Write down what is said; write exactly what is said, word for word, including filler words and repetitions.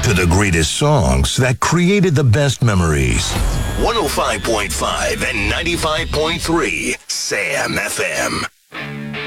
to the greatest songs that created the best memories. one oh five point five and ninety-five point three Sam F M.